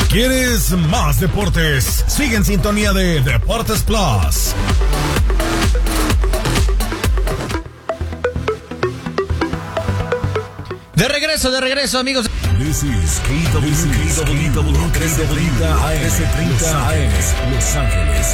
¿Quieres más deportes? Sigue en sintonía de Deportes Plus. De regreso, amigos. This is KW30 AM, Los Ángeles.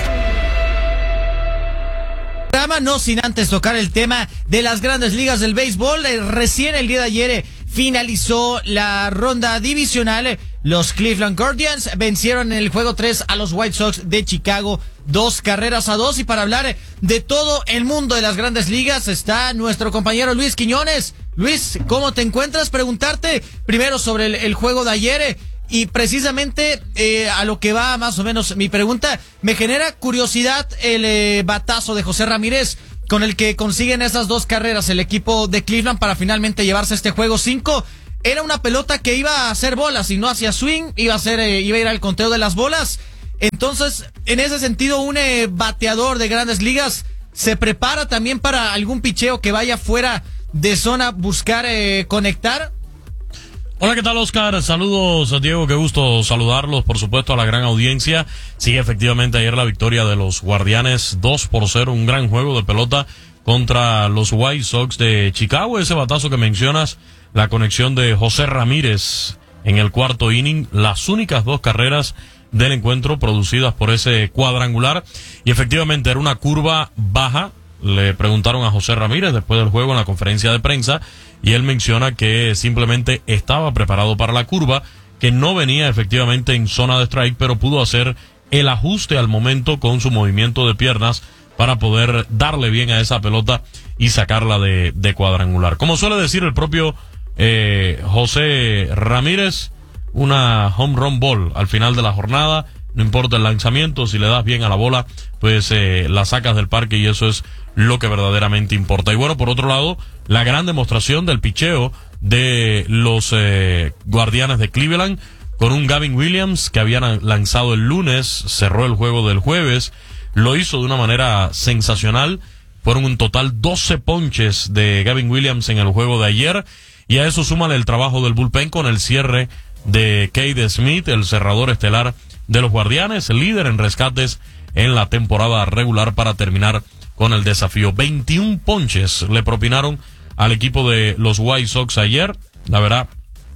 No sin antes tocar el tema de las grandes ligas del béisbol. Recién el día de ayer finalizó la ronda divisional. Los Cleveland Guardians vencieron en el juego 3 a los White Sox de Chicago 2-2. Y para hablar de todo el mundo de las grandes ligas está nuestro compañero Luis Quiñones. Luis, ¿cómo te encuentras? Preguntarte primero sobre el juego de ayer. Y precisamente a lo que va más o menos mi pregunta, me genera curiosidad el batazo de José Ramírez con el que consiguen esas 2 carreras el equipo de Cleveland para finalmente llevarse este juego 5. Era una pelota que iba a hacer bolas y no hacía swing, iba a ir al conteo de las bolas. Entonces, en ese sentido, un bateador de grandes ligas se prepara también para algún picheo que vaya fuera de zona, buscar conectar. Hola, ¿qué tal, Oscar? Saludos, Diego, qué gusto saludarlos, por supuesto, a la gran audiencia. Sí, efectivamente, ayer la victoria de los Guardianes 2-0, un gran juego de pelota contra los White Sox de Chicago. Ese batazo que mencionas, la conexión de José Ramírez en el cuarto inning, las únicas 2 carreras del encuentro producidas por ese cuadrangular. Y efectivamente era una curva baja. Le preguntaron a José Ramírez después del juego en la conferencia de prensa y él menciona que simplemente estaba preparado para la curva, que no venía efectivamente en zona de strike, pero pudo hacer el ajuste al momento con su movimiento de piernas para poder darle bien a esa pelota y sacarla de cuadrangular. Como suele decir el propio José Ramírez, una home run ball al final de la jornada. No importa el lanzamiento, si le das bien a la bola, pues la sacas del parque y eso es lo que verdaderamente importa. Y bueno, por otro lado, la gran demostración del picheo de los Guardianes de Cleveland, con un Gavin Williams que habían lanzado el lunes, cerró el juego del jueves, lo hizo de una manera sensacional. Fueron un total 12 ponches de Gavin Williams en el juego de ayer, y a eso súmale el trabajo del bullpen con el cierre de Cade Smith, el cerrador estelar de los Guardianes, líder en rescates en la temporada regular, para terminar con el desafío. 21 ponches le propinaron al equipo de los White Sox ayer. La verdad,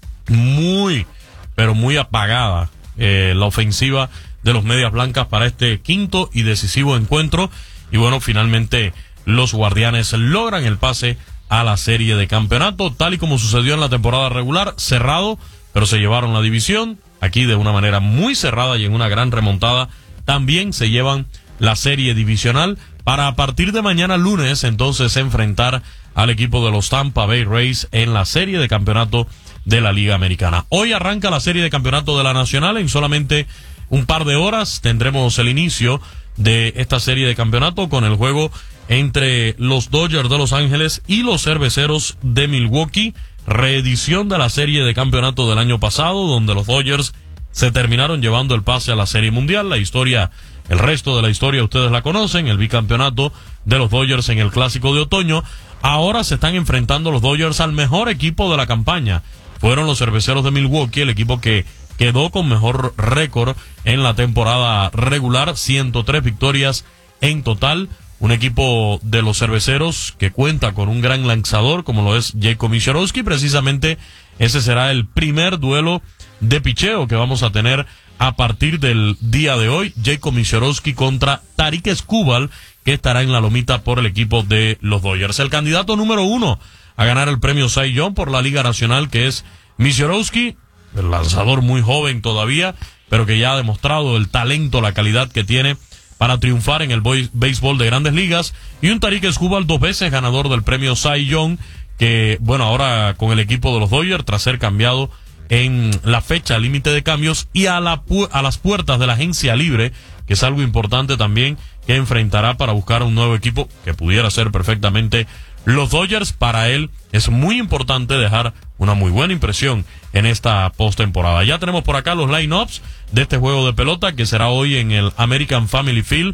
muy, pero muy apagada la ofensiva de los Medias Blancas para este quinto y decisivo encuentro. Y bueno, finalmente los Guardianes logran el pase a la serie de campeonato, tal y como sucedió en la temporada regular, cerrado, pero se llevaron la división. Aquí de una manera muy cerrada y en una gran remontada también se llevan la serie divisional para a partir de mañana lunes entonces enfrentar al equipo de los Tampa Bay Rays en la serie de campeonato de la Liga Americana. Hoy arranca la serie de campeonato de la Nacional. En solamente un par de horas tendremos el inicio de esta serie de campeonato con el juego entre los Dodgers de Los Ángeles y los Cerveceros de Milwaukee, reedición de la serie de campeonato del año pasado, donde los Dodgers se terminaron llevando el pase a la Serie Mundial. La historia, el resto de la historia ustedes la conocen, el bicampeonato de los Dodgers en el Clásico de Otoño. Ahora se están enfrentando los Dodgers al mejor equipo de la campaña. Fueron los Cerveceros de Milwaukee, el equipo que quedó con mejor récord en la temporada regular, 103 victorias en total. Un equipo de los Cerveceros que cuenta con un gran lanzador como lo es Jacob Misiorowski. Precisamente ese será el primer duelo de picheo que vamos a tener a partir del día de hoy. Jacob Misiorowski contra Tarik Skubal, que estará en la lomita por el equipo de los Dodgers. El candidato número 1 a ganar el premio Cy Young por la Liga Nacional, que es Misiorowski, el lanzador muy joven todavía, pero que ya ha demostrado el talento, la calidad que tiene para triunfar en el béisbol de Grandes Ligas, y un Tarik Skubal 2 veces ganador del premio Cy Young, que bueno, ahora con el equipo de los Dodgers, tras ser cambiado en la fecha límite de cambios y a las puertas de la agencia libre, que es algo importante también, que enfrentará para buscar un nuevo equipo que pudiera ser perfectamente los Dodgers. Para él es muy importante dejar una muy buena impresión en esta postemporada. Ya tenemos por acá los line-ups de este juego de pelota que será hoy en el American Family Field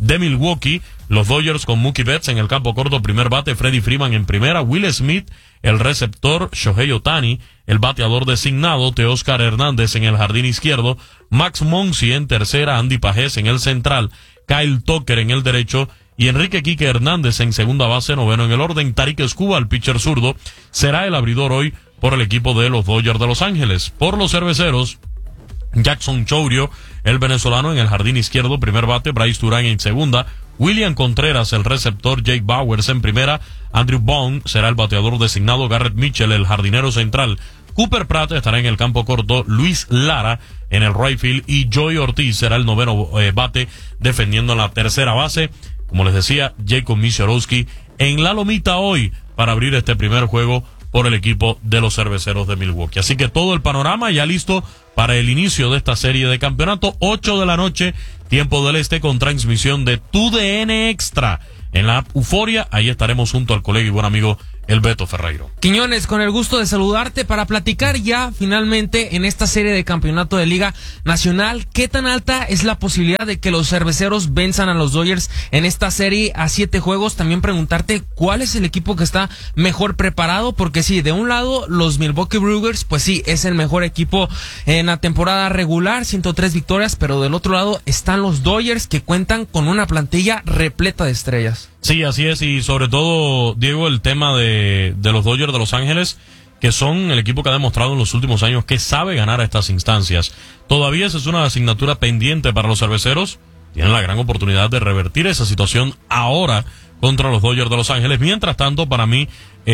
de Milwaukee. Los Dodgers con Mookie Betts en el campo corto, primer bate, Freddie Freeman en primera, Will Smith, el receptor, Shohei Ohtani, el bateador designado, Teóscar Hernández en el jardín izquierdo, Max Muncy en tercera, Andy Pajés en el central, Kyle Tucker en el derecho y Enrique Quique Hernández en segunda base, noveno en el orden. Tarik Escobar, el pitcher zurdo, será el abridor hoy por el equipo de los Dodgers de Los Ángeles. Por los cerveceros, Jackson Chourio, el venezolano en el jardín izquierdo, primer bate, Bryce Durán en segunda, William Contreras, el receptor, Jake Bauers en primera, Andrew Bond será el bateador designado, Garrett Mitchell, el jardinero central, Cooper Pratt estará en el campo corto, Luis Lara en el right field y Joey Ortiz será el noveno bate defendiendo en la tercera base. Como les decía, Jacob Misiorowski en la lomita hoy para abrir este primer juego por el equipo de los Cerveceros de Milwaukee. Así que todo el panorama ya listo para el inicio de esta serie de campeonato, 8 de la noche, tiempo del este, con transmisión de TUDN Extra en la Euforia. Ahí estaremos junto al colega y buen amigo el Beto Ferreiro. Quiñones, con el gusto de saludarte para platicar ya finalmente en esta serie de campeonato de Liga Nacional. ¿Qué tan alta es la posibilidad de que los cerveceros venzan a los Dodgers en esta serie a 7 juegos? También preguntarte cuál es el equipo que está mejor preparado, porque sí, de un lado los Milwaukee Brewers, pues sí, es el mejor equipo en la temporada regular, 103 victorias, pero del otro lado están los Dodgers que cuentan con una plantilla repleta de estrellas. Sí, así es, y sobre todo, Diego, el tema de los Dodgers de Los Ángeles, que son el equipo que ha demostrado en los últimos años que sabe ganar a estas instancias. Todavía esa es una asignatura pendiente para los cerveceros. Tienen la gran oportunidad de revertir esa situación ahora contra los Dodgers de Los Ángeles. Mientras tanto, para mí,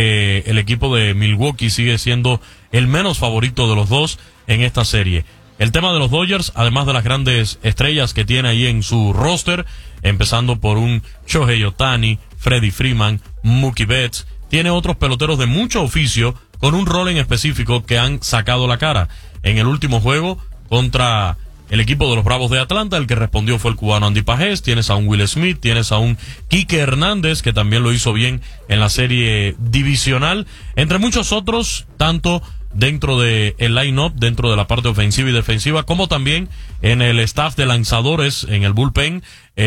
el equipo de Milwaukee sigue siendo el menos favorito de los dos en esta serie. El tema de los Dodgers, además de las grandes estrellas que tiene ahí en su roster, empezando por un Shohei Ohtani, Freddie Freeman, Mookie Betts, tiene otros peloteros de mucho oficio con un rol en específico que han sacado la cara. En el último juego contra el equipo de los Bravos de Atlanta, el que respondió fue el cubano Andy Pajés. Tienes a un Will Smith, tienes a un Quique Hernández, que también lo hizo bien en la serie divisional, entre muchos otros, tanto dentro de el line-up, dentro de la parte ofensiva y defensiva, como también en el staff de lanzadores, en el bullpen.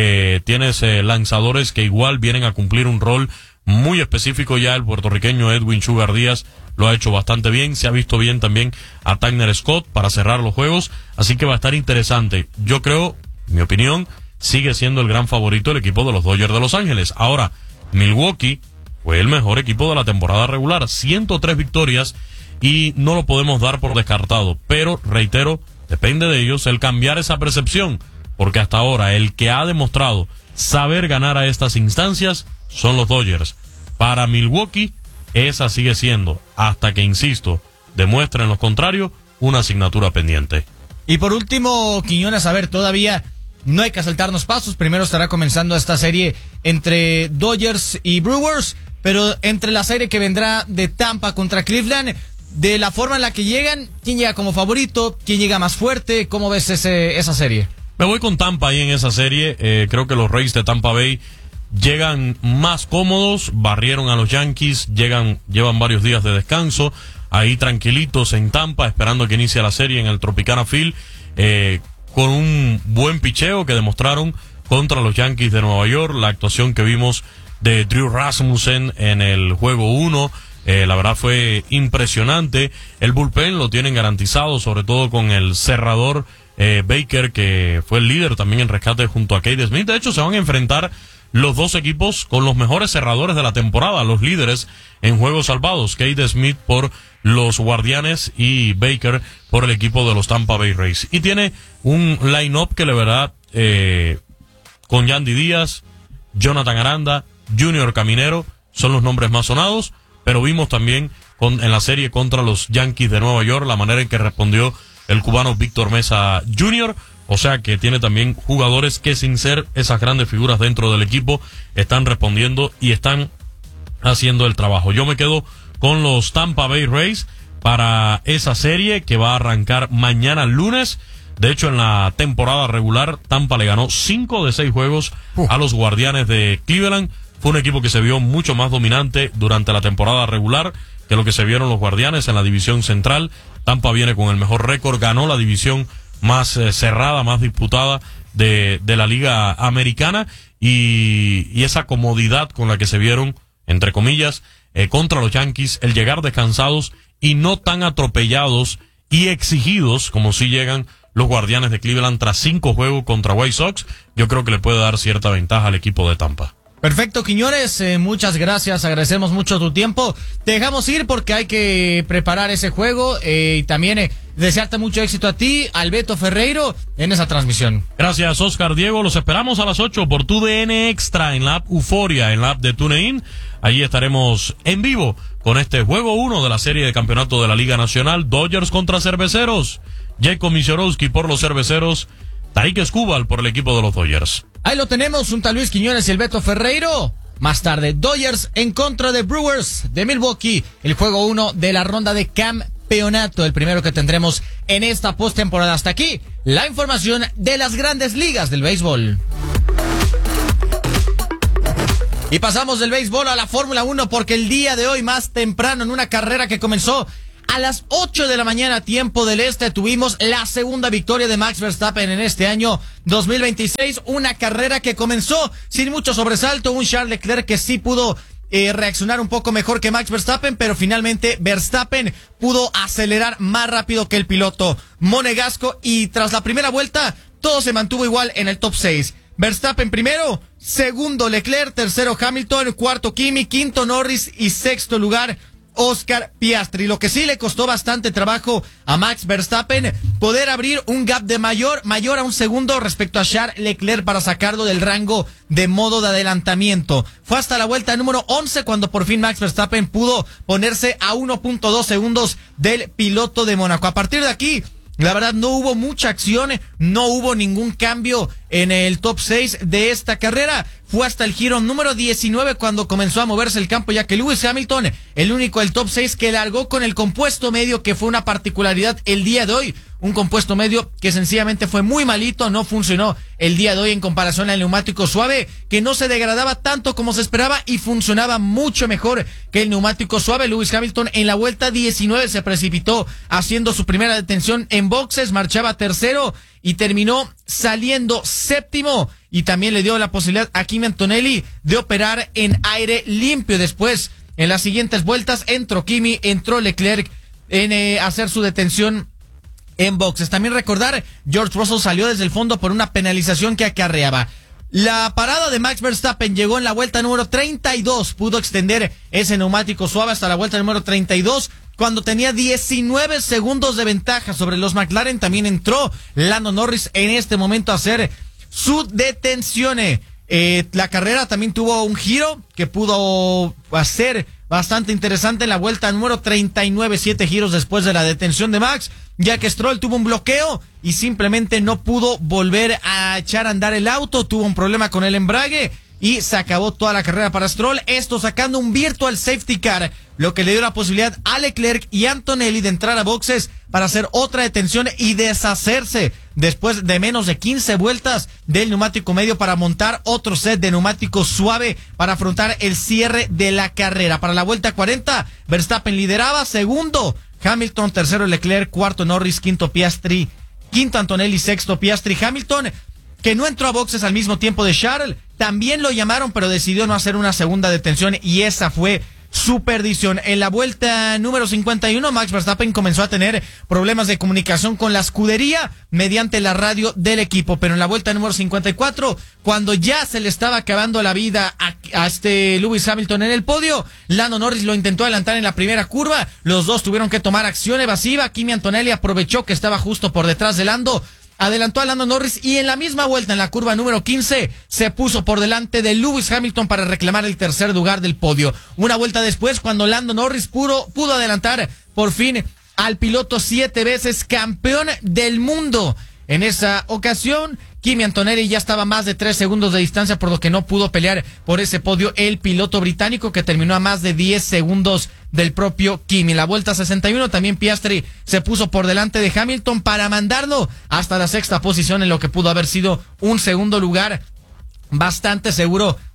Tienes lanzadores que igual vienen a cumplir un rol muy específico. Ya el puertorriqueño Edwin Sugar Díaz lo ha hecho bastante bien. Se ha visto bien también a Tanner Scott para cerrar los juegos, así que va a estar interesante. Yo creo, en mi opinión, sigue siendo el gran favorito el equipo de los Dodgers de Los Ángeles. Ahora, Milwaukee fue el mejor equipo de la temporada regular, 103 victorias, y no lo podemos dar por descartado, pero reitero, depende de ellos el cambiar esa percepción, porque hasta ahora el que ha demostrado saber ganar a estas instancias son los Dodgers. Para Milwaukee, esa sigue siendo, hasta que, insisto, demuestren lo contrario, una asignatura pendiente. Y por último, Quiñones, a ver, todavía no hay que saltarnos pasos. Primero estará comenzando esta serie entre Dodgers y Brewers, pero entre la serie que vendrá de Tampa contra Cleveland, de la forma en la que llegan, ¿quién llega como favorito? ¿Quién llega más fuerte? ¿Cómo ves esa serie? Me voy con Tampa ahí en esa serie. Creo que los Rays de Tampa Bay llegan más cómodos, barrieron a los Yankees, llevan varios días de descanso, ahí tranquilitos en Tampa, esperando que inicie la serie en el Tropicana Field, con un buen picheo que demostraron contra los Yankees de Nueva York, la actuación que vimos de Drew Rasmussen en el juego 1, la verdad fue impresionante. El bullpen lo tienen garantizado, sobre todo con el cerrador Baker, que fue el líder también en rescate junto a Cade Smith. De hecho, se van a enfrentar los dos equipos con los mejores cerradores de la temporada, los líderes en juegos salvados, Cade Smith por los Guardianes y Baker por el equipo de los Tampa Bay Rays. Y tiene un line-up que, la verdad, con Yandy Díaz, Jonathan Aranda, Junior Caminero, son los nombres más sonados, pero vimos también en la serie contra los Yankees de Nueva York la manera en que respondió el cubano Víctor Mesa Jr., o sea que tiene también jugadores que, sin ser esas grandes figuras dentro del equipo, están respondiendo y están haciendo el trabajo. Yo me quedo con los Tampa Bay Rays para esa serie que va a arrancar mañana lunes. De hecho, en la temporada regular, Tampa le ganó 5 de 6 juegos a los Guardianes de Cleveland. Fue un equipo que se vio mucho más dominante durante la temporada regular que lo que se vieron los Guardianes en la división central. Tampa viene con el mejor récord, ganó la división más cerrada, más disputada de la Liga Americana, y esa comodidad con la que se vieron, entre comillas, contra los Yankees, el llegar descansados y no tan atropellados y exigidos como si llegan los Guardianes de Cleveland tras 5 juegos contra White Sox, yo creo que le puede dar cierta ventaja al equipo de Tampa. Perfecto, Quiñones, muchas gracias, agradecemos mucho tu tiempo. Te dejamos ir porque hay que preparar ese juego y también desearte mucho éxito a ti, al Beto Ferreiro, en esa transmisión. Gracias, Oscar. Diego, los esperamos a las 8 por TUDN Extra en la app Euforia, en la app de TuneIn. Allí estaremos en vivo con este juego 1 de la serie de campeonato de la Liga Nacional, Dodgers contra Cerveceros. Jacob Misiorowski por los Cerveceros, Tarik Skubal por el equipo de los Dodgers. Ahí lo tenemos, un tal Luis Quiñones y el Beto Ferreiro. Más tarde, Dodgers en contra de Brewers de Milwaukee, el juego 1 de la ronda de campeonato, el primero que tendremos en esta postemporada. Hasta aquí, la información de las grandes ligas del béisbol. Y pasamos del béisbol a la Fórmula 1 porque el día de hoy, más temprano, en una carrera que comenzó a las 8 de la mañana, tiempo del este, tuvimos la segunda victoria de Max Verstappen en este año 2026. Una carrera que comenzó sin mucho sobresalto. Un Charles Leclerc que sí pudo reaccionar un poco mejor que Max Verstappen, pero finalmente Verstappen pudo acelerar más rápido que el piloto monegasco. Y tras la primera vuelta, todo se mantuvo igual en el top 6. Verstappen primero, segundo Leclerc, tercero Hamilton, cuarto Kimi, quinto Norris y sexto lugar Oscar Piastri. Lo que sí le costó bastante trabajo a Max Verstappen poder abrir un gap de mayor a un segundo respecto a Charles Leclerc para sacarlo del rango de modo de adelantamiento. Fue hasta la vuelta número 11 cuando por fin Max Verstappen pudo ponerse a 1.2 segundos del piloto de Mónaco. A partir de aquí, la verdad, no hubo mucha acción, no hubo ningún cambio en el top 6 de esta carrera. Fue hasta el giro número 19 cuando comenzó a moverse el campo, ya que Lewis Hamilton, el único del top 6 que largó con el compuesto medio, que fue una particularidad el día de hoy. Un compuesto medio que sencillamente fue muy malito, no funcionó el día de hoy en comparación al neumático suave, que no se degradaba tanto como se esperaba y funcionaba mucho mejor que el neumático suave. Lewis Hamilton en la vuelta 19 se precipitó haciendo su primera detención en boxes, marchaba tercero y terminó saliendo séptimo, y también le dio la posibilidad a Kimi Antonelli de operar en aire limpio. Después, en las siguientes vueltas, entró Kimi, entró Leclerc en hacer su detención en boxes. También recordar, George Russell salió desde el fondo por una penalización que acarreaba. La parada de Max Verstappen llegó en la vuelta número 32, pudo extender ese neumático suave hasta la vuelta número 32, cuando tenía 19 segundos de ventaja sobre los McLaren. También entró Lando Norris en este momento a hacer su detención. La carrera también tuvo un giro que pudo hacer bastante interesante en la vuelta número 39, 7 giros después de la detención de Max, ya que Stroll tuvo un bloqueo y simplemente no pudo volver a echar a andar el auto, tuvo un problema con el embrague y se acabó toda la carrera para Stroll, esto sacando un virtual safety car, lo que le dio la posibilidad a Leclerc y Antonelli de entrar a boxes para hacer otra detención y deshacerse después de menos de 15 vueltas del neumático medio para montar otro set de neumático suave para afrontar el cierre de la carrera. Para la vuelta 40, Verstappen lideraba, segundo Hamilton, tercero Leclerc, cuarto Norris, quinto Piastri, quinto Antonelli, sexto Piastri. Hamilton, que no entró a boxes al mismo tiempo de Charles, también lo llamaron, pero decidió no hacer una segunda detención y esa fue su perdición. En la vuelta número 51, Max Verstappen comenzó a tener problemas de comunicación con la escudería mediante la radio del equipo, pero en la vuelta número 54, cuando ya se le estaba acabando la vida a Lewis Hamilton en el podio, Lando Norris lo intentó adelantar en la primera curva, los dos tuvieron que tomar acción evasiva. Kimi Antonelli aprovechó que estaba justo por detrás de Lando, adelantó a Lando Norris y en la misma vuelta, en la curva número 15, se puso por delante de Lewis Hamilton para reclamar el tercer lugar del podio. Una vuelta después, cuando Lando Norris pudo adelantar por fin al piloto 7 veces campeón del mundo. En esa ocasión, Kimi Antonelli ya estaba a más de 3 segundos de distancia, por lo que no pudo pelear por ese podio el piloto británico, que terminó a más de 10 segundos del propio Kimi. La vuelta 61 también Piastri se puso por delante de Hamilton para mandarlo hasta la sexta posición en lo que pudo haber sido un segundo lugar bastante seguro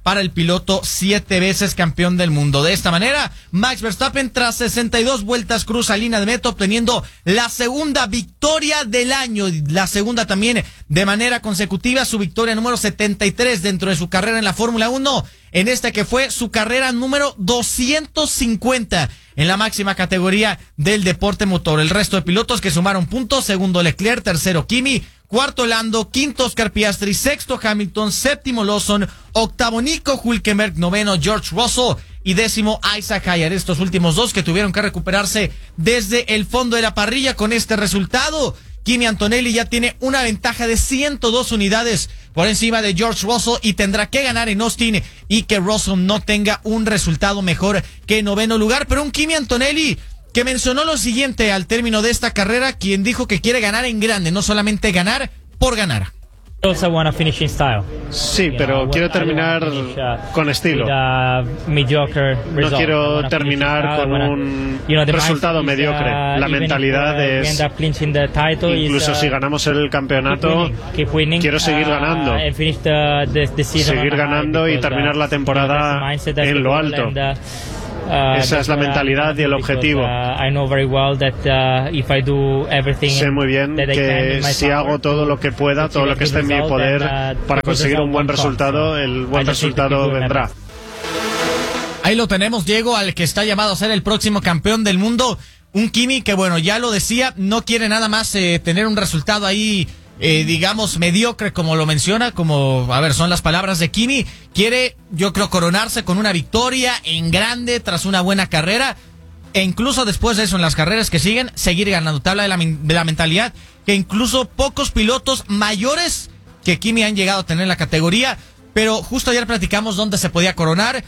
para el piloto 7 veces campeón del mundo. De esta manera, Max Verstappen tras 62 vueltas cruza línea de meta obteniendo la segunda victoria del año, la segunda también de manera consecutiva, su victoria número 73 dentro de su carrera en la Fórmula 1, en esta que fue su carrera número 250 en la máxima categoría del deporte motor. El resto de pilotos que sumaron puntos: segundo Leclerc, tercero Kimi, cuarto Lando, quinto Oscar Piastri, sexto Hamilton, séptimo Lawson, octavo Nico Hülkenberg, noveno George Russell y décimo Isaac Hayter. Estos últimos dos que tuvieron que recuperarse desde el fondo de la parrilla. Con este resultado, Kimi Antonelli ya tiene una ventaja de 102 unidades por encima de George Russell y tendrá que ganar en Austin y que Russell no tenga un resultado mejor que noveno lugar. Pero un Kimi Antonelli que mencionó lo siguiente al término de esta carrera, quien dijo que quiere ganar en grande, no solamente ganar por ganar. Sí, pero quiero terminar con estilo. No quiero terminar con un resultado mediocre. La mentalidad es, incluso si ganamos el campeonato, quiero seguir ganando. Seguir ganando y terminar la temporada en lo alto. Esa es la mentalidad y el objetivo. Sé muy bien que si hago todo lo que pueda, todo lo que esté en mi poder para conseguir un buen resultado, el buen resultado vendrá. Ahí lo tenemos, Diego, al que está llamado a ser el próximo campeón del mundo. Un Kimi que, bueno, ya lo decía, no quiere nada más tener un resultado ahí, digamos, mediocre, como lo menciona, como, a ver, son las palabras de Kimi. Quiere, yo creo, coronarse con una victoria en grande tras una buena carrera, e incluso después de eso, en las carreras que siguen, seguir ganando. Te habla de la mentalidad que incluso pocos pilotos mayores que Kimi han llegado a tener en la categoría, pero justo ayer platicamos dónde se podía coronar.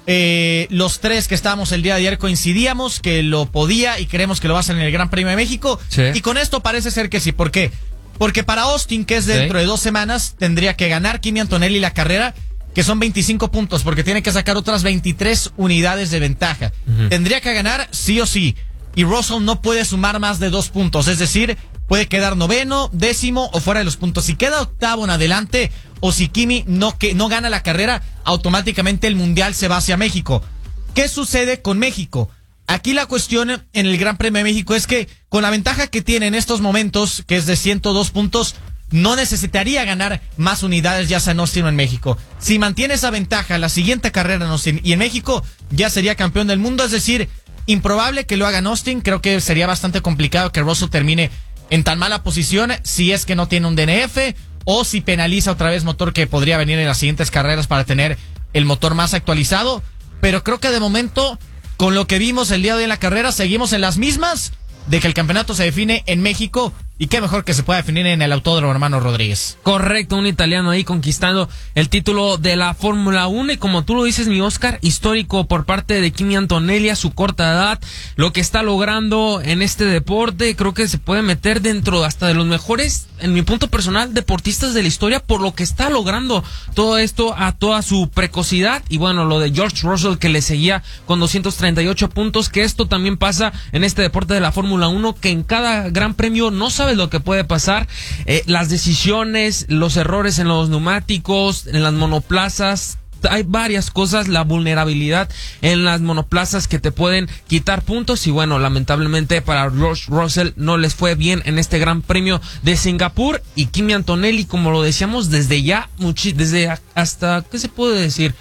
Los tres que estábamos el día de ayer coincidíamos que lo podía y creemos que lo va a hacer en el Gran Premio de México. Sí. Y con esto parece ser que sí. ¿Por qué? Porque para Austin, que es dentro de 2 semanas, tendría que ganar Kimi Antonelli la carrera, que son 25 puntos, porque tiene que sacar otras 23 unidades de ventaja. Tendría que ganar sí o sí. Y Russell no puede sumar más de 2 puntos. Es decir, puede quedar noveno, décimo o fuera de los puntos. Si queda octavo en adelante, o si Kimi no gana la carrera, automáticamente el Mundial se va hacia México. ¿Qué sucede con México? Aquí la cuestión en el Gran Premio de México es que con la ventaja que tiene en estos momentos, que es de 102 puntos, no necesitaría ganar más unidades ya sea en Austin o en México. Si mantiene esa ventaja la siguiente carrera en Austin y en México, ya sería campeón del mundo. Es decir, improbable que lo haga en Austin. Creo que sería bastante complicado que Russell termine en tan mala posición si es que no tiene un DNF o si penaliza otra vez motor, que podría venir en las siguientes carreras para tener el motor más actualizado. Pero creo que de momento, con lo que vimos el día de hoy en la carrera, seguimos en las mismas de que el campeonato se define en México, y qué mejor que se pueda definir en el Autódromo Hermano Rodríguez. Correcto, un italiano ahí conquistando el título de la Fórmula 1, y como tú lo dices, mi Oscar, histórico por parte de Kimi Antonelli a su corta edad, lo que está logrando en este deporte. Creo que se puede meter dentro hasta de los mejores, en mi punto personal, deportistas de la historia, por lo que está logrando todo esto a toda su precocidad. Y bueno, lo de George Russell, que le seguía con 238 puntos, que esto también pasa en este deporte de la Fórmula 1, que en cada gran premio no sabes lo que puede pasar, las decisiones, los errores en los neumáticos, en las monoplazas. Hay varias cosas, la vulnerabilidad en las monoplazas que te pueden quitar puntos. Y bueno, lamentablemente para George Russell no les fue bien en este Gran Premio de Singapur. Y Kimi Antonelli, como lo decíamos, desde ya, desde hasta, ¿qué se puede decir?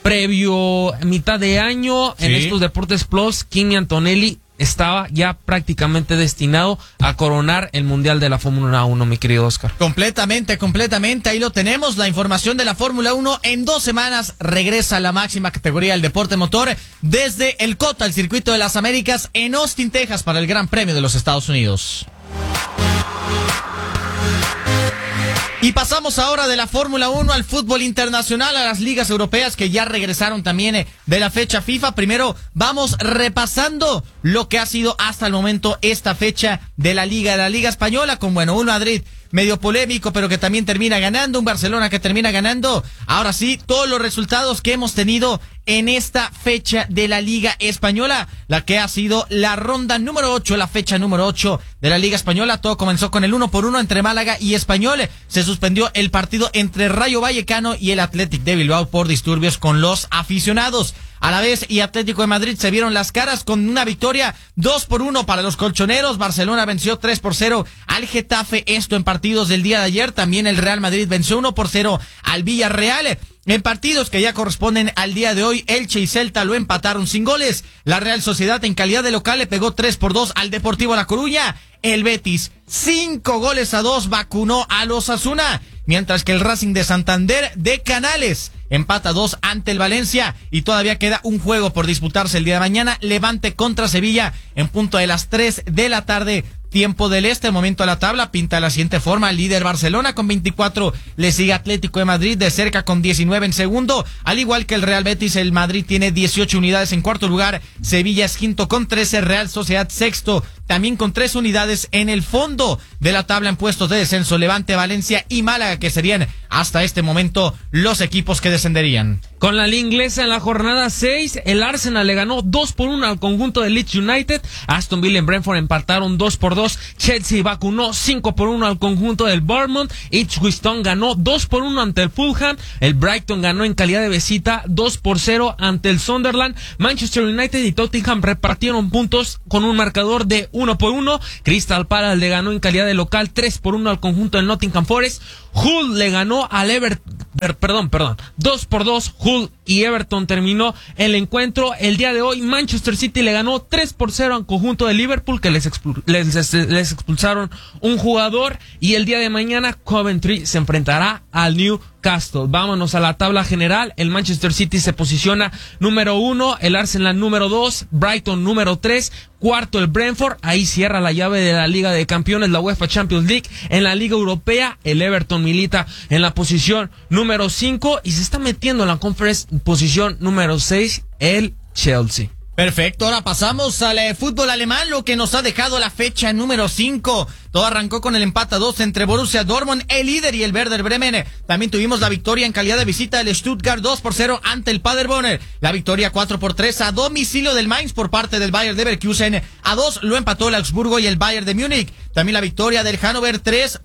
Previo mitad de año, sí, en estos Deportes Plus, Kimi Antonelli estaba ya prácticamente destinado a coronar el Mundial de la Fórmula 1, mi querido Oscar. Completamente. Ahí lo tenemos, la información de la Fórmula 1. En 2 semanas regresa a la máxima categoría del deporte motor desde el COTA, el Circuito de las Américas, en Austin, Texas, para el Gran Premio de los Estados Unidos. Y pasamos ahora de la Fórmula 1 al fútbol internacional, a las ligas europeas que ya regresaron también de la fecha FIFA. Primero vamos repasando lo que ha sido hasta el momento esta fecha de la Liga Española, con bueno, un Madrid medio polémico, pero que también termina ganando, un Barcelona que termina ganando. Ahora sí, todos los resultados que hemos tenido en esta fecha de la Liga Española, la que ha sido la ronda número 8, la fecha número 8 de la Liga Española. Todo comenzó con el 1-1 entre Málaga y Español. Se suspendió el partido entre Rayo Vallecano y el Athletic de Bilbao por disturbios con los aficionados. A la vez, y Atlético de Madrid se vieron las caras con una victoria 2-1 para los colchoneros. Barcelona venció 3-0 al Getafe, esto en partidos del día de ayer. También el Real Madrid venció 1-0 al Villarreal. En partidos que ya corresponden al día de hoy, Elche y Celta lo empataron sin goles. La Real Sociedad en calidad de local le pegó 3-2 al Deportivo La Coruña. El Betis 5-2 vacunó a los Osasuna, mientras que el Racing de Santander de Canales empata 2 ante el Valencia, y todavía queda un juego por disputarse el día de mañana. Levante contra Sevilla en punto de las 3 de la tarde. Tiempo del Este. El momento de la tabla pinta de la siguiente forma: líder Barcelona con 24, le sigue Atlético de Madrid de cerca con 19 en segundo, al igual que el Real Betis. El Madrid tiene 18 unidades en cuarto lugar, Sevilla es quinto con 13, Real Sociedad sexto también con 3 unidades. En el fondo de la tabla en puestos de descenso, Levante, Valencia y Málaga, que serían hasta este momento los equipos que descenderían. Con la liga inglesa en la jornada 6, el Arsenal le ganó 2-1 al conjunto de Leeds United. Aston Villa y Brentford empataron 2-2. Chelsea vacunó 5-1 al conjunto del Bournemouth. Ipswich Town ganó 2-1 ante el Fulham. El Brighton ganó en calidad de visita 2-0 ante el Sunderland. Manchester United y Tottenham repartieron puntos con un marcador de 1-1. Crystal Palace le ganó en calidad de local 3-1 al conjunto del Nottingham Forest. Hull le ganó al Everton. 2-2. Hull y Everton terminó el encuentro. El día de hoy Manchester City le ganó 3-0 al conjunto de Liverpool, que les expulsaron un jugador. Y el día de mañana Coventry se enfrentará al Newcastle. Vámonos a la tabla general. El Manchester City se posiciona número 1, el Arsenal número 2, Brighton número 3, cuarto el Brentford. Ahí cierra la llave de la Liga de Campeones, la UEFA Champions League. En la Liga Europea, el Everton milita en la posición número 5 y se está metiendo en la Conference posición número 6, el Chelsea. Perfecto, ahora pasamos al fútbol alemán, lo que nos ha dejado la fecha número 5. Todo arrancó con el empate a 2 entre Borussia Dortmund, el líder, y el Werder Bremen. También tuvimos la victoria en calidad de visita del Stuttgart 2-0 ante el Paderborn. La victoria 4-3 a domicilio del Mainz por parte del Bayer Leverkusen. A 2 lo empató el Augsburgo y el Bayern de Múnich. También la victoria del Hannover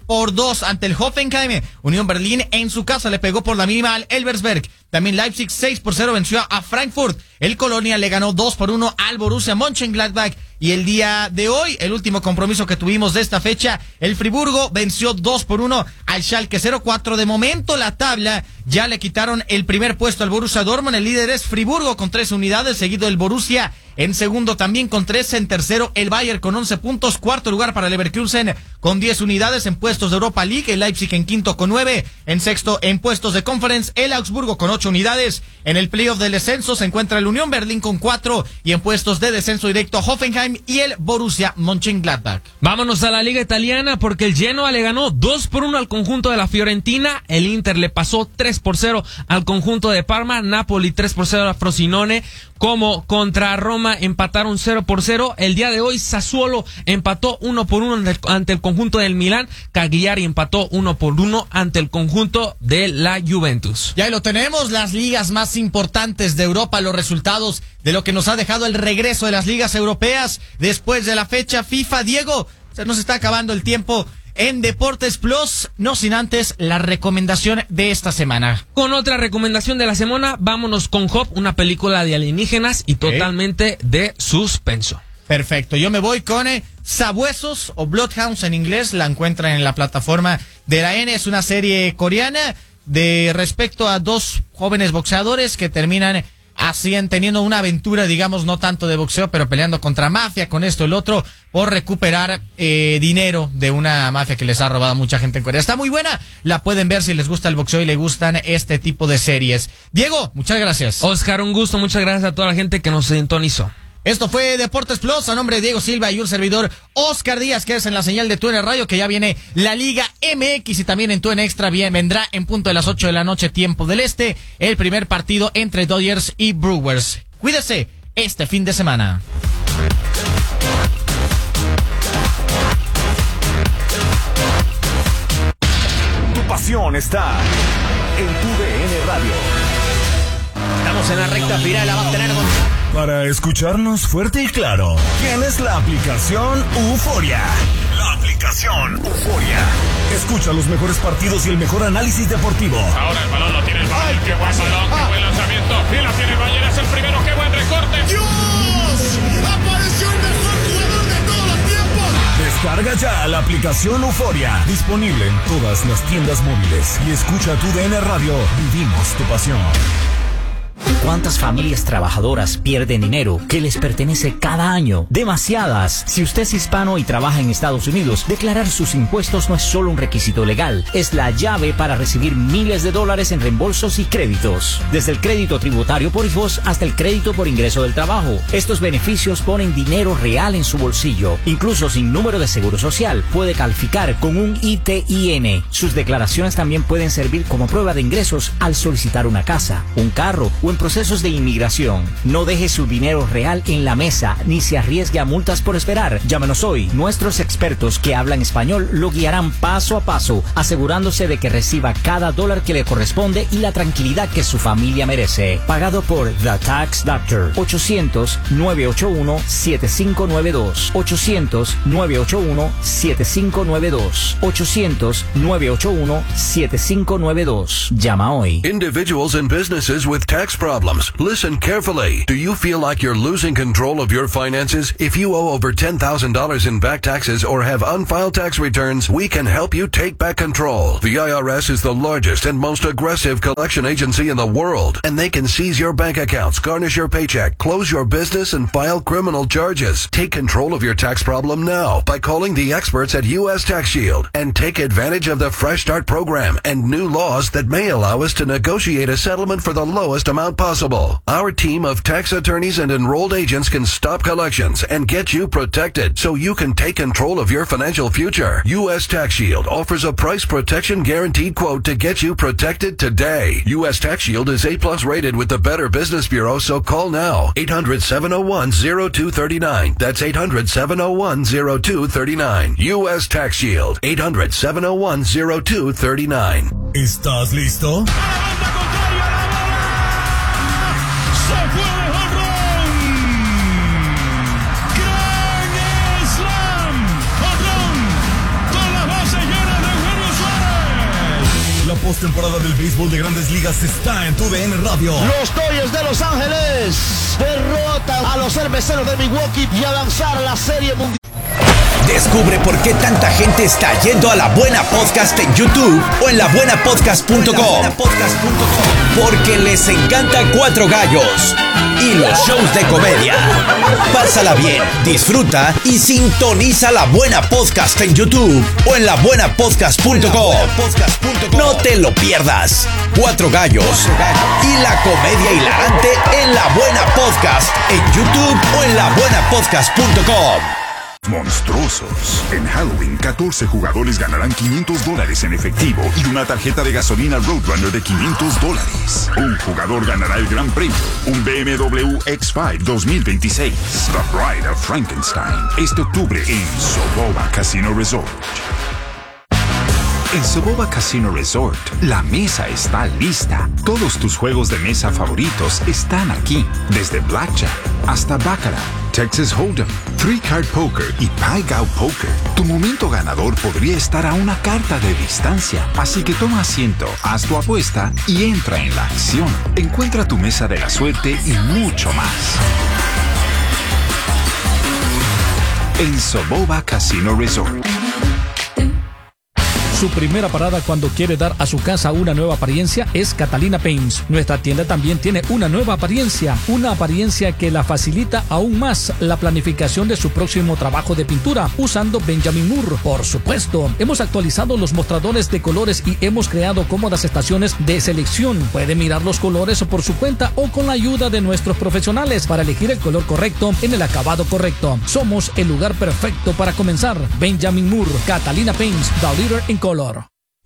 3-2 ante el Hoffenheim. Unión Berlín en su casa le pegó por la mínima al Elversberg. También Leipzig 6-0 venció a Frankfurt. El Colonia le ganó 2-1 al Borussia Mönchengladbach. Y el día de hoy, el último compromiso que tuvimos de esta fecha, el Friburgo venció 2-1 al Schalke 04. De momento la tabla ya le quitaron el primer puesto al Borussia Dortmund. El líder es Friburgo con 3 unidades, seguido el Borussia en segundo también con 13, en tercero el Bayern con 11 puntos, cuarto lugar para Leverkusen con 10 unidades en puestos de Europa League, el Leipzig en quinto con 9, en sexto en puestos de Conference el Augsburgo con 8 unidades. En el playoff del descenso se encuentra el Unión Berlín con 4 y en puestos de descenso directo Hoffenheim y el Borussia Mönchengladbach. Vámonos a la Liga Italiana, porque el Genoa le ganó 2-1 al conjunto de la Fiorentina, el Inter le pasó 3-0 al conjunto de Parma, Napoli 3-0 a Frosinone, como contra Roma empataron 0-0. El día de hoy Sassuolo empató 1-1 ante el conjunto del Milán, Cagliari empató 1-1 ante el conjunto de la Juventus. Ya lo tenemos, las ligas más importantes de Europa, los resultados de lo que nos ha dejado el regreso de las ligas europeas después de la fecha FIFA. Diego, se nos está acabando el tiempo en Deportes Plus, no sin antes la recomendación de esta semana. Con otra recomendación de la semana, vámonos con Hop, una película de alienígenas y totalmente de suspenso. Perfecto, yo me voy con Sabuesos o Bloodhounds en inglés, la encuentran en la plataforma de la N, es una serie coreana de respecto a 2 jóvenes boxeadores que terminan así teniendo una aventura, digamos, no tanto de boxeo, pero peleando contra mafia, con esto y el otro, por recuperar dinero de una mafia que les ha robado a mucha gente en Corea. Está muy buena, la pueden ver si les gusta el boxeo y les gustan este tipo de series. Diego, muchas gracias. Oscar, un gusto, muchas gracias a toda la gente que nos sintonizó. Esto fue Deportes Plus, a nombre de Diego Silva y un servidor, Oscar Díaz, que es en la señal de TUN Radio, que ya viene la Liga MX y también en TUN Extra vendrá en punto de las 8 de la noche, tiempo del este, el primer partido entre Dodgers y Brewers. Cuídese este fin de semana. Tu pasión está en TUDN Radio. Estamos en la recta final, la va a tener con... Para escucharnos fuerte y claro, tienes la aplicación Euforia. La aplicación Euforia. Escucha los mejores partidos y el mejor análisis deportivo. Ahora el balón lo tiene el Bayern. Qué buen balón, qué buen lanzamiento. Y la tiene el Bayern, es el primero. Qué buen recorte. ¡Dios! ¡Apareció el mejor jugador de todos los tiempos! Descarga ya la aplicación Euforia. Disponible en todas las tiendas móviles. Y escucha tu DN Radio. Vivimos tu pasión. ¿Cuántas familias trabajadoras pierden dinero que les pertenece cada año? Demasiadas. Si usted es hispano y trabaja en Estados Unidos, declarar sus impuestos no es solo un requisito legal, es la llave para recibir miles de dólares en reembolsos y créditos. Desde el crédito tributario por hijos hasta el crédito por ingreso del trabajo. Estos beneficios ponen dinero real en su bolsillo. Incluso sin número de seguro social, puede calificar con un ITIN. Sus declaraciones también pueden servir como prueba de ingresos al solicitar una casa, un carro o en procesos de inmigración. No deje su dinero real en la mesa ni se arriesgue a multas por esperar. Llámenos hoy. Nuestros expertos que hablan español lo guiarán paso a paso, asegurándose de que reciba cada dólar que le corresponde y la tranquilidad que su familia merece. Pagado por The Tax Doctor. 800-981-7592. 800-981-7592. 800-981-7592. Llama hoy. Individuals and businesses with tax problems. Listen carefully. Do you feel like you're losing control of your finances? If you owe over $10,000 in back taxes or have unfiled tax returns, we can help you take back control. The IRS is the largest and most aggressive collection agency in the world, and they can seize your bank accounts, garnish your paycheck, close your business, and file criminal charges. Take control of your tax problem now by calling the experts at U.S. Tax Shield and take advantage of the Fresh Start program and new laws that may allow us to negotiate a settlement for the lowest amount possible. Our team of tax attorneys and enrolled agents can stop collections and get you protected so you can take control of your financial future. U.S. Tax Shield offers a price protection guaranteed quote to get you protected today. U.S. Tax Shield is A+ rated with the Better Business Bureau, so call now. 800-701-0239. That's 800-701-0239. U.S. Tax Shield. 800-701-0239. ¿Estás listo? La postemporada del béisbol de Grandes Ligas está en tu DN Radio. Los Dodgers de Los Ángeles derrotan a los Cerveceros de Milwaukee y avanzar a la Serie Mundial. Descubre por qué tanta gente está yendo a La Buena Podcast en YouTube o en labuenapodcast.com. Porque les encanta Cuatro Gallos y los shows de comedia. Pásala bien, disfruta y sintoniza La Buena Podcast en YouTube o en labuenapodcast.com. No te lo pierdas. Cuatro Gallos y la comedia hilarante en La Buena Podcast en YouTube o en labuenapodcast.com. Monstruosos. En Halloween, 14 jugadores ganarán $500 en efectivo y una tarjeta de gasolina Roadrunner de $500. Un jugador ganará el gran premio, un BMW X5 2026. The Bride of Frankenstein. Este octubre en Soboba Casino Resort. En Soboba Casino Resort, la mesa está lista. Todos tus juegos de mesa favoritos están aquí. Desde Blackjack hasta Baccarat, Texas Hold'em, Three Card Poker y Pai Gow Poker. Tu momento ganador podría estar a una carta de distancia. Así que toma asiento, haz tu apuesta y entra en la acción. Encuentra tu mesa de la suerte y mucho más en Soboba Casino Resort. Su primera parada cuando quiere dar a su casa una nueva apariencia es Catalina Paints. Nuestra tienda también tiene una nueva apariencia que la facilita aún más la planificación de su próximo trabajo de pintura usando Benjamin Moore. Por supuesto, hemos actualizado los mostradores de colores y hemos creado cómodas estaciones de selección. Puede mirar los colores por su cuenta o con la ayuda de nuestros profesionales para elegir el color correcto en el acabado correcto. Somos el lugar perfecto para comenzar. Benjamin Moore, Catalina Paints, the leader in color.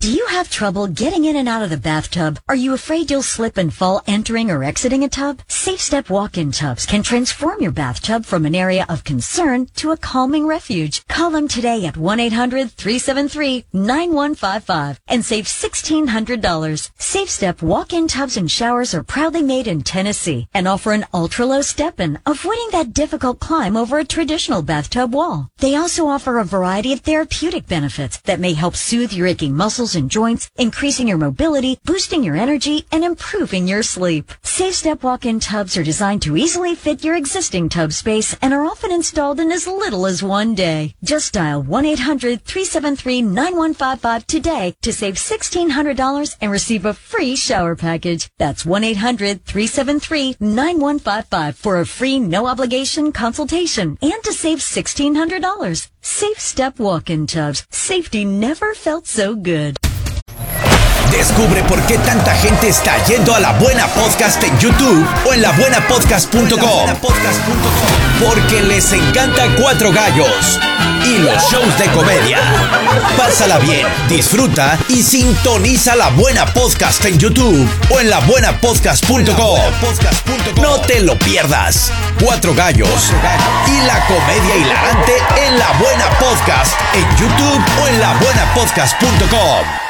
Do you have trouble getting in and out of the bathtub? Are you afraid you'll slip and fall entering or exiting a tub? SafeStep walk-in tubs can transform your bathtub from an area of concern to a calming refuge. Call them today at 1-800-373-9155 and save $1,600. SafeStep walk-in tubs and showers are proudly made in Tennessee and offer an ultra-low step-in, avoiding that difficult climb over a traditional bathtub wall. They also offer a variety of therapeutic benefits that may help soothe your aching muscles and joints, increasing your mobility, boosting your energy, and improving your sleep. SafeStep walk-in tubs are designed to easily fit your existing tub space and are often installed in as little as one day. Just dial 1-800-373-9155 today to save $1,600 and receive a free shower package. That's 1-800-373-9155 for a free no-obligation consultation and to save $1,600. SafeStep walk-in tubs. Safety never felt so good. Descubre por qué tanta gente está yendo a La Buena Podcast en YouTube o en labuenapodcast.com. Porque les encanta Cuatro Gallos y los shows de comedia. Pásala bien, disfruta y sintoniza La Buena Podcast en YouTube o en labuenapodcast.com. No te lo pierdas. Cuatro Gallos y la comedia hilarante en La Buena Podcast en YouTube o en labuenapodcast.com.